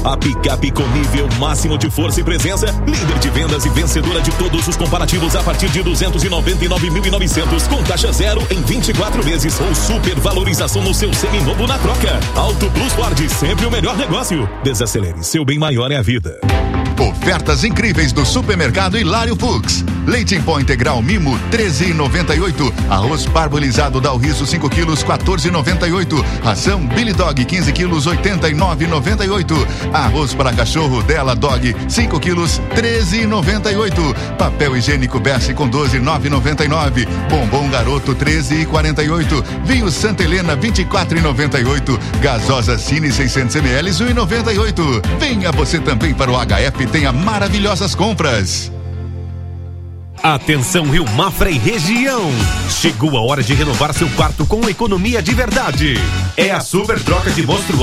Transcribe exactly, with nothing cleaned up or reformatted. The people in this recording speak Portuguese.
A picape com nível máximo de força e presença, líder de vendas e vencedora de todos os comparativos a partir de duzentos e noventa e nove mil e novecentos, com taxa zero em vinte e quatro vezes ou supervalorização no seu seminovo na troca. Auto Plus Ford, sempre o melhor negócio. Desacelere, seu bem maior é a vida. Ofertas incríveis do Supermercado Hilário Fux. Leite em pó integral Mimo treze reais e noventa e oito. Arroz parbolizado Dalriço cinco quilos quatorze reais e noventa e oito. Ração Billy Dog quinze quilos oitenta e nove reais e noventa e oito. Arroz para cachorro Della Dog cinco quilos treze reais e noventa e oito. Papel higiênico Berce com doze reais e nove reais e noventa e nove. Bombom Garoto treze reais e quarenta e oito. Vinho Santa Helena vinte e quatro reais e noventa e oito. Gasosa Cine seiscentos mililitros um real e noventa e oito. Venha você também para o H F, tenha maravilhosas compras. Atenção Rio Mafra e região, chegou a hora de renovar seu quarto com economia de verdade. É a super troca de monstro